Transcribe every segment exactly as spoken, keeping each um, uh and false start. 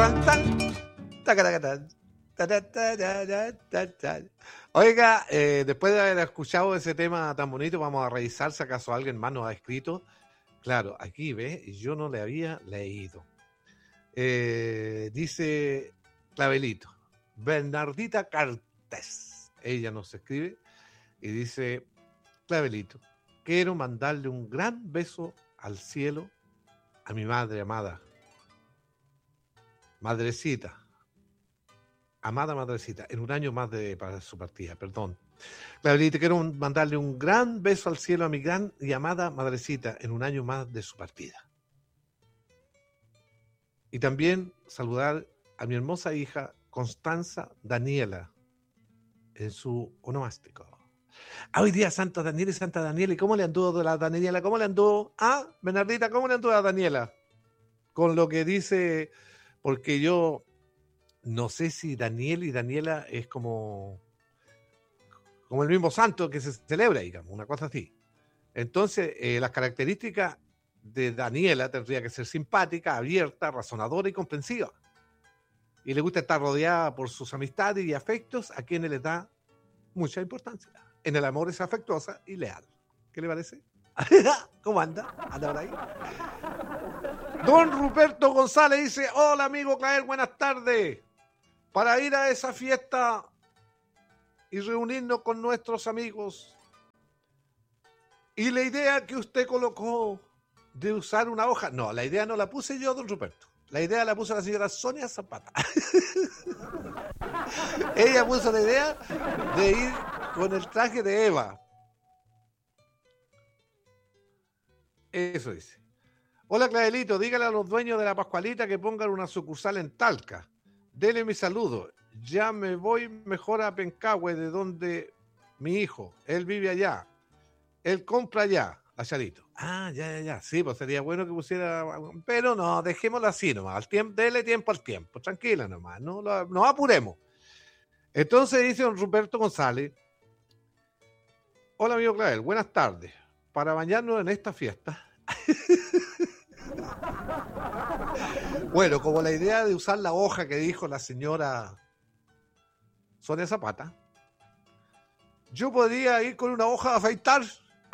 Oiga, eh, después de haber escuchado ese tema tan bonito, vamos a revisar si acaso alguien más nos ha escrito. Claro, aquí ve, yo no le había leído. Eh, dice Clavelito, Bernardita Cartes. Ella nos escribe y dice, Clavelito, quiero mandarle un gran beso al cielo a mi madre amada. Madrecita. Amada madrecita, en un año más de para su partida, perdón. Clavelito, quiero mandarle un gran beso al cielo a mi gran y amada madrecita en un año más de su partida. Y también saludar a mi hermosa hija Constanza Daniela en su onomástico. Ah, hoy día Santa Daniela y Santa Daniela. ¿Y cómo le anduvo de la Daniela? ¿Cómo le anduvo? Ah, Bernardita, ¿cómo le anduvo a Daniela? Con lo que dice, porque yo no sé si Daniel y Daniela es como, como el mismo santo que se celebra, digamos, una cosa así. Entonces, eh, las características de Daniela tendría que ser simpática, abierta, razonadora y comprensiva. Y le gusta estar rodeada por sus amistades y afectos a quienes les da mucha importancia. En el amor es afectuosa y leal. ¿Qué le parece? ¿Cómo anda? ¿Anda por ahí? Don Ruperto González dice, hola amigo Clavel, buenas tardes. Para ir a esa fiesta y reunirnos con nuestros amigos. Y la idea que usted colocó de usar una hoja, no, la idea no la puse yo, don Ruperto. La idea la puso la señora Sonia Zapata. Ella puso la idea de ir con el traje de Eva. Eso dice. Hola Clavelito, dígale a los dueños de la Pascualita que pongan una sucursal en Talca. Dele mi saludo. Ya me voy mejor a Pencahue, de donde mi hijo, él vive allá. Él compra allá, a Charito. Ah, ya, ya, ya. Sí, pues sería bueno que pusiera... Pero no, dejémoslo así nomás. Al tiempo, dele tiempo al tiempo. Tranquila nomás. No lo, nos apuremos. Entonces dice don Ruperto González. Hola, amigo Clavel. Buenas tardes. Para bañarnos en esta fiesta. Bueno, como la idea de usar la hoja que dijo la señora Sonia Zapata, yo podría ir con una hoja de afeitar.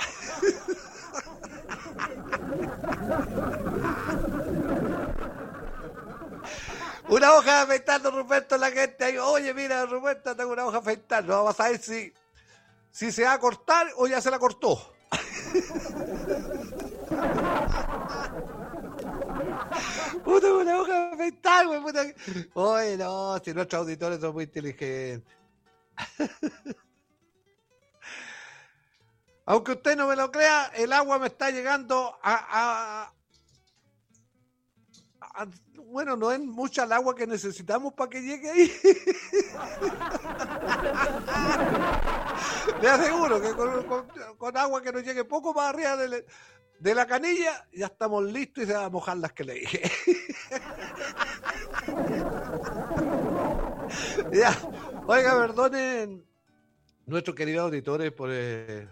Una hoja de afeitar, don Ruperto, la gente ahí, oye, mira, don Ruperto, tengo una hoja de afeitar, no vamos a ver si, si se va a cortar o ya se la cortó. Puta, una hoja de afeitar, güey, puta. Oye, no, si nuestros auditores son muy inteligentes. Aunque usted no me lo crea, el agua me está llegando a, a, a... Bueno, no es mucha el agua que necesitamos para que llegue ahí. Le aseguro que con, con, con agua que nos llegue poco más arriba de, de la canilla, ya estamos listos y se van a mojar las que le dije. Ya, oiga, perdonen nuestros queridos auditores por... Eh,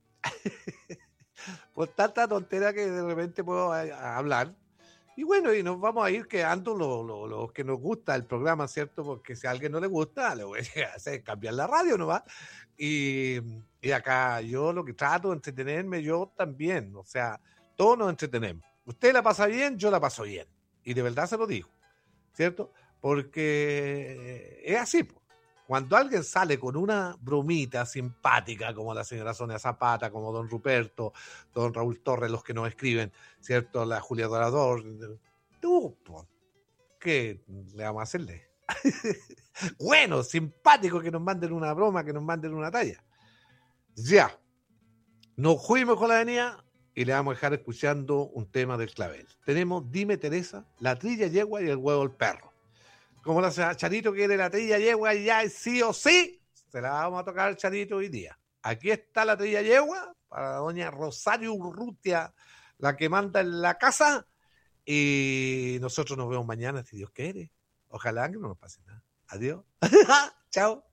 por tanta tontera que de repente puedo a, a hablar. Y bueno, y nos vamos a ir quedando los lo, lo que nos gusta el programa, ¿cierto? Porque si a alguien no le gusta, le voy a hacer cambiar la radio nomás. Y, y acá yo lo que trato de entretenerme, yo también. O sea, todos nos entretenemos. Usted la pasa bien, yo la paso bien. Y de verdad se lo digo, ¿cierto? Porque es así, pues. Cuando alguien sale con una bromita simpática, como la señora Sonia Zapata, como don Ruperto, don Raúl Torres, los que nos escriben, ¿cierto? La Julia Dorador, tú, ¿qué le vamos a hacerle? Bueno, simpático que nos manden una broma, que nos manden una talla. Ya, nos fuimos con la avenida y le vamos a dejar escuchando un tema del Clavel. Tenemos Dime Teresa, La Trilla Yegua y El Huevo del Perro. Como la Charito quiere la trilla yegua ya sí o sí, se la vamos a tocar al Charito hoy día. Aquí está la trilla yegua para doña Rosario Urrutia, la que manda en la casa. Y nosotros nos vemos mañana, si Dios quiere. Ojalá que no nos pase nada. Adiós. Chao.